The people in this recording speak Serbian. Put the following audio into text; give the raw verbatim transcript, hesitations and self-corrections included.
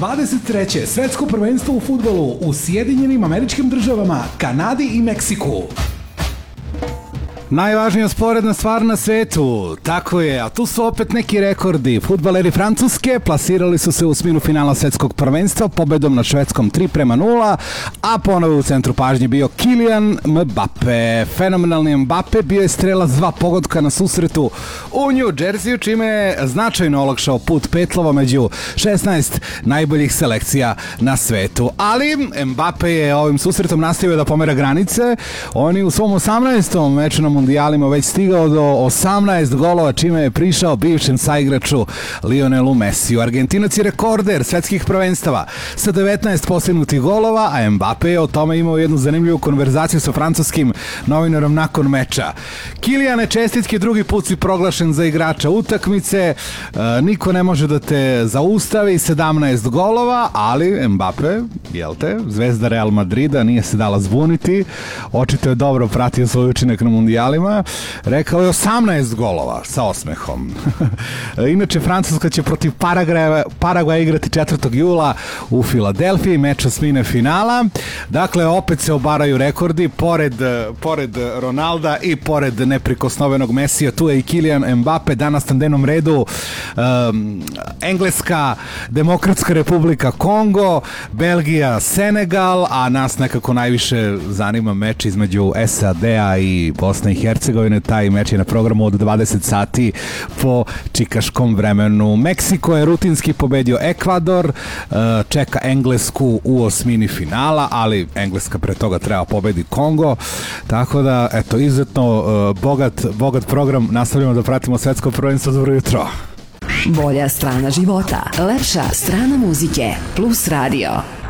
dvadeset treće svetsko prvenstvo u fudbalu u Sjedinjenim Američkim Državama, Kanadi i Meksiku. Najvažnija sporedna stvar na svetu, tako je, a tu su opet neki rekordi. Fudbaleri Francuske plasirali su se u osminu finala svetskog prvenstva pobedom nad Švedskom tri prema nula, a ponovo u centru pažnje bio Kylian Mbappe. Fenomenalni Mbappe bio je strelac dva pogotka na susretu u New Jersey, čime je značajno olakšao put Petlova među šesnaest najboljih selekcija na svetu. Ali Mbappe je ovim susretom nastavio da pomera granice. On je u svom osamnaestom meču na mundijalima već stigao do osamnaest golova, čime je prišao bivšem saigraču Lionelu Messiju. Argentinac je rekorder svetskih prvenstava sa devetnaest postignutih golova, a Mbappe je o tome imao jednu zanimljivu konverzaciju sa francuskim novinarom nakon meča. Kyliane, čestitke, drugi put si proglašen za igrača utakmice, e, niko ne može da te zaustavi, sedamnaest golova, ali Mbappe, jel te, zvezda Real Madrida, nije se dala zbuniti, očito je dobro pratio svoj učinak na mundijalima. Rekao je osamnaest golova sa osmehom. Inače, Francuska će protiv Paragvaja, Paragvaja igrati četvrtog jula u Filadelfiji, meč osmine finala. Dakle, opet se obaraju rekordi, pored, pored Ronalda i pored neprikosnovenog Mesija, tu je i Kylian Mbappe. Danas na dnevnom redu um, Engleska, Demokratska Republika Kongo, Belgija, Senegal, a nas nekako najviše zanima meč između S A D-a i Bosne i Hercegovine. Taj meč je na programu od dvadeset sati po čikaškom vremenu. Meksiko je rutinski pobedio Ekvador, čeka Englesku u osmini finala, ali Engleska pre toga treba pobedi Kongo, tako da, eto, izuzetno bogat, bogat program. Nastavljamo da pratimo svetsko prvenstvo. Dobro jutro. Bolja strana života, lepša strana muzike, Plus Radio.